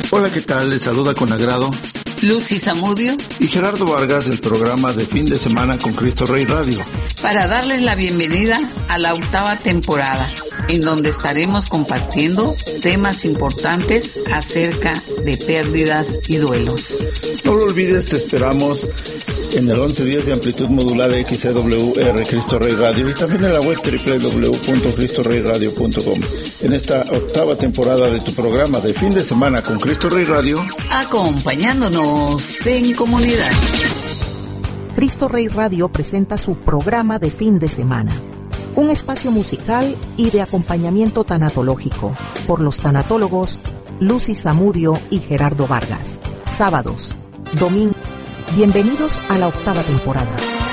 Hola, ¿qué tal? Les saluda con agrado Lucy Zamudio y Gerardo Vargas del programa de fin de semana con Cristo Rey Radio, para darles la bienvenida a la 8ª temporada, en donde estaremos compartiendo temas importantes acerca de pérdidas y duelos. No lo olvides, te esperamos en el 1110 de amplitud modulada XCWR Cristo Rey Radio y también en la web www.cristoreyradio.com. En esta 8ª temporada de tu programa de fin de semana con Cristo Rey Radio, acompañándonos en comunidad. Cristo Rey Radio presenta su programa de fin de semana, un espacio musical y de acompañamiento tanatológico por los tanatólogos Lucy Zamudio y Gerardo Vargas. Sábados, domingos. Bienvenidos a la 8ª temporada.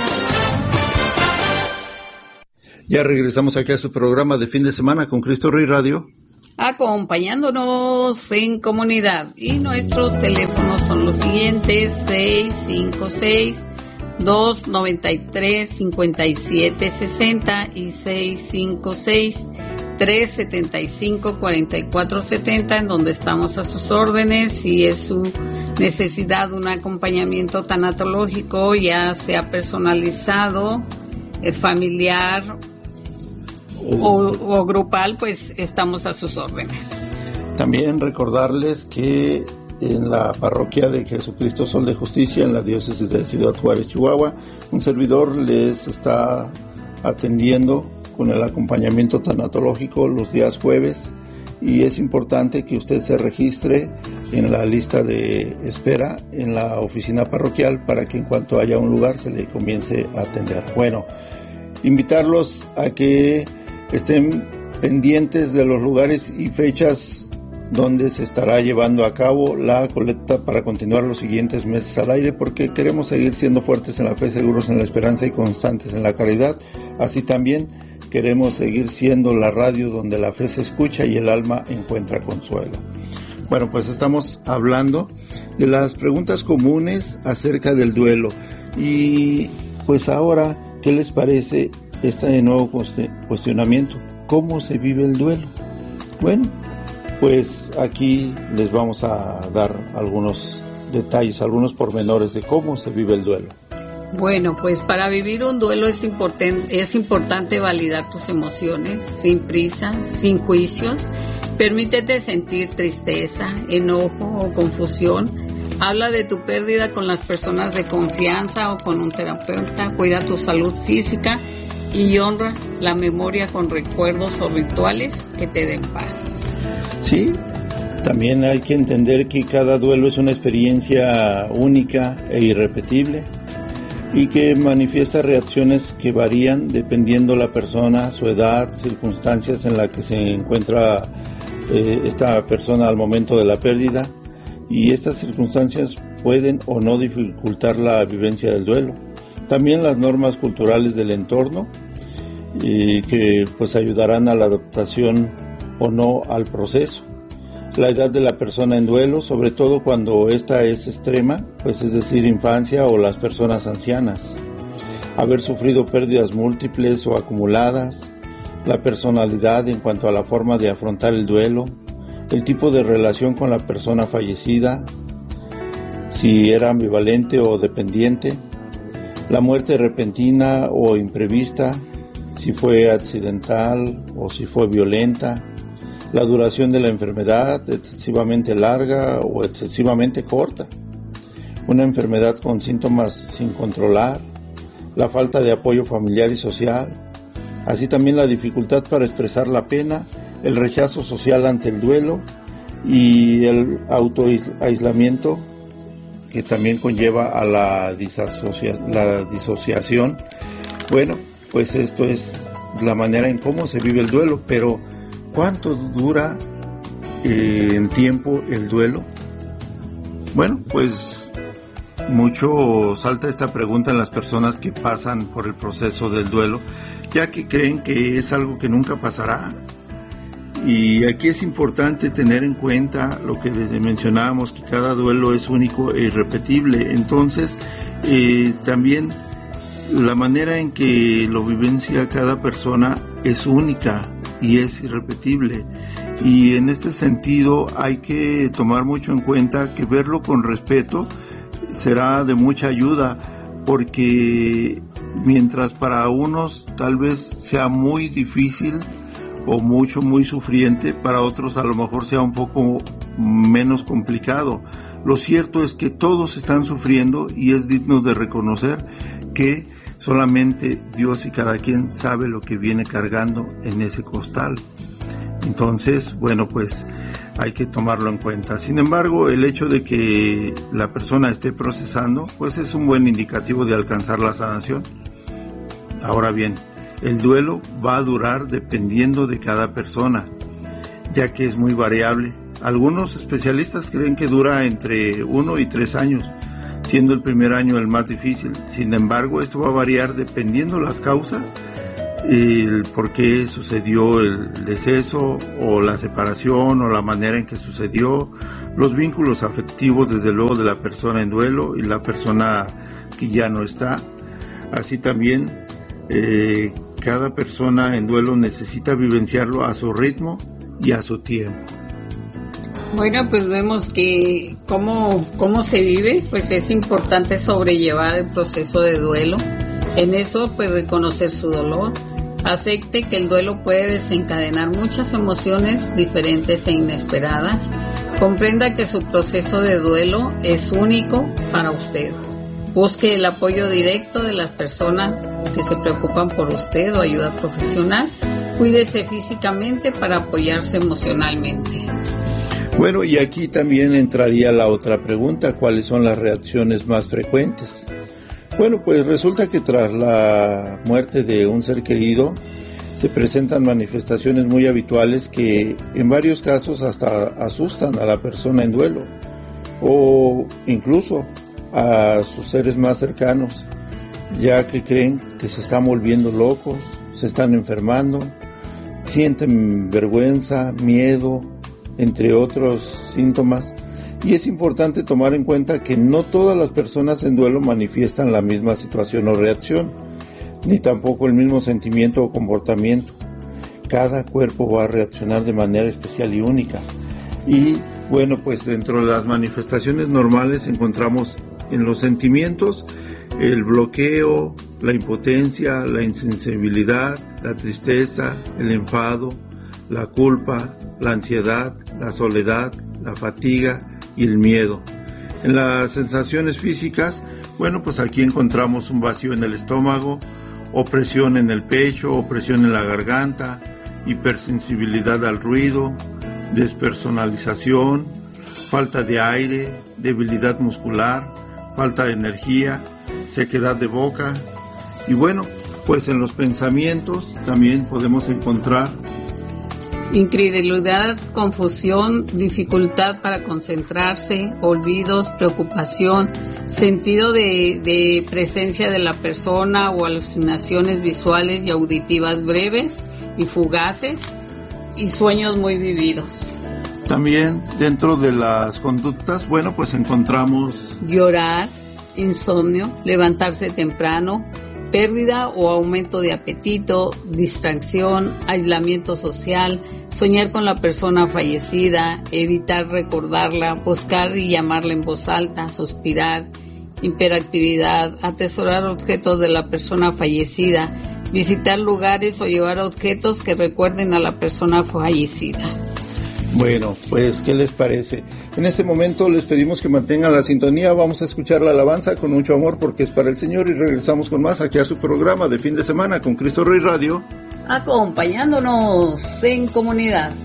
Ya regresamos aquí a su programa de fin de semana con Cristo Rey Radio, acompañándonos en comunidad. Y nuestros teléfonos son los siguientes: 656-293-5760 y 656-375-4470, en donde estamos a sus órdenes. Si es su necesidad de un acompañamiento tanatológico, ya sea personalizado, familiar o grupal, pues estamos a sus órdenes. También recordarles que en la parroquia de Jesucristo Sol de Justicia, en la diócesis de Ciudad Juárez, Chihuahua, un servidor les está atendiendo con el acompañamiento tanatológico los días jueves, y es importante que usted se registre en la lista de espera en la oficina parroquial para que en cuanto haya un lugar se le comience a atender. Bueno, invitarlos a que estén pendientes de los lugares y fechas donde se estará llevando a cabo la colecta para continuar los siguientes meses al aire, porque queremos seguir siendo fuertes en la fe, seguros en la esperanza y constantes en la caridad. Así también queremos seguir siendo la radio donde la fe se escucha y el alma encuentra consuelo. Bueno, pues estamos hablando de las preguntas comunes acerca del duelo. Y pues ahora, ¿qué les parece este nuevo cuestionamiento? ¿Cómo se vive el duelo? Bueno, pues aquí les vamos a dar algunos detalles, algunos pormenores de cómo se vive el duelo. Bueno, pues para vivir un duelo es importante validar tus emociones sin prisa, sin juicios. Permítete sentir tristeza, enojo o confusión. Habla de tu pérdida con las personas de confianza o con un terapeuta. Cuida tu salud física y honra la memoria con recuerdos o rituales que te den paz. Sí, también hay que entender que cada duelo es una experiencia única e irrepetible y que manifiesta reacciones que varían dependiendo la persona, su edad, circunstancias en las que se encuentra esta persona al momento de la pérdida, y estas circunstancias pueden o no dificultar la vivencia del duelo. También las normas culturales del entorno que pues ayudarán a la adaptación o no al proceso. La edad de la persona en duelo, sobre todo cuando esta es extrema, pues es decir, infancia o las personas ancianas. Haber sufrido pérdidas múltiples o acumuladas, la personalidad en cuanto a la forma de afrontar el duelo, el tipo de relación con la persona fallecida, si era ambivalente o dependiente, la muerte repentina o imprevista, si fue accidental o si fue violenta, la duración de la enfermedad, excesivamente larga o excesivamente corta, una enfermedad con síntomas sin controlar, la falta de apoyo familiar y social, así también la dificultad para expresar la pena, el rechazo social ante el duelo y el autoaislamiento, que también conlleva a la disociación. Bueno, pues esto es la manera en cómo se vive el duelo, pero ¿cuánto dura en tiempo el duelo? Bueno, pues mucho salta esta pregunta en las personas que pasan por el proceso del duelo, ya que creen que es algo que nunca pasará. Y aquí es importante tener en cuenta lo que mencionábamos, que cada duelo es único e irrepetible. Entonces, también la manera en que lo vivencia cada persona es única y es irrepetible. Y en este sentido hay que tomar mucho en cuenta que verlo con respeto será de mucha ayuda, porque mientras para unos tal vez sea muy difícil o muy sufriente, para otros a lo mejor sea un poco menos complicado. Lo cierto es que todos están sufriendo y es digno de reconocer que solamente Dios y cada quien sabe lo que viene cargando en ese costal. Entonces, bueno, pues hay que tomarlo en cuenta. Sin embargo, el hecho de que la persona esté procesando, pues es un buen indicativo de alcanzar la sanación. Ahora bien, el duelo va a durar dependiendo de cada persona, ya que es muy variable. Algunos especialistas creen que dura entre 1 y 3 años, siendo el primer año el más difícil. Sin embargo, esto va a variar dependiendo las causas, el por qué sucedió el deceso o la separación o la manera en que sucedió, los vínculos afectivos desde luego de la persona en duelo y la persona que ya no está. Así también cada persona en duelo necesita vivenciarlo a su ritmo y a su tiempo. Bueno, pues vemos que cómo se vive, pues es importante sobrellevar el proceso de duelo. En eso, pues reconocer su dolor. Acepte que el duelo puede desencadenar muchas emociones diferentes e inesperadas. Comprenda que su proceso de duelo es único para usted. Busque el apoyo directo de las personas que se preocupan por usted o ayuda profesional. Cuídese físicamente para apoyarse emocionalmente. Bueno, y aquí también entraría la otra pregunta: ¿cuáles son las reacciones más frecuentes? Bueno, pues resulta que tras la muerte de un ser querido se presentan manifestaciones muy habituales que en varios casos hasta asustan a la persona en duelo o incluso a sus seres más cercanos, ya que creen que se están volviendo locos, se están enfermando, sienten vergüenza, miedo, entre otros síntomas. Y es importante tomar en cuenta que no todas las personas en duelo manifiestan la misma situación o reacción, ni tampoco el mismo sentimiento o comportamiento. Cada cuerpo va a reaccionar de manera especial y única. Y bueno, pues dentro de las manifestaciones normales encontramos en los sentimientos el bloqueo, la impotencia, la insensibilidad, la tristeza, el enfado, la culpa, la ansiedad, la soledad, la fatiga y el miedo. En las sensaciones físicas, bueno, pues aquí encontramos un vacío en el estómago, opresión en el pecho, opresión en la garganta, hipersensibilidad al ruido, despersonalización, falta de aire, debilidad muscular, falta de energía, sequedad de boca. Y bueno, pues en los pensamientos también podemos encontrar incredulidad, confusión, dificultad para concentrarse, olvidos, preocupación, sentido de presencia de la persona o alucinaciones visuales y auditivas breves y fugaces y sueños muy vividos. También dentro de las conductas, bueno, pues encontramos llorar, insomnio, levantarse temprano, pérdida o aumento de apetito, distracción, aislamiento social, soñar con la persona fallecida, evitar recordarla, buscar y llamarla en voz alta, suspirar, hiperactividad, atesorar objetos de la persona fallecida, visitar lugares o llevar objetos que recuerden a la persona fallecida. Bueno, pues, ¿qué les parece? En este momento les pedimos que mantengan la sintonía. Vamos a escuchar la alabanza con mucho amor porque es para el Señor y regresamos con más aquí a su programa de fin de semana con Cristo Rey Radio. Acompañándonos en comunidad.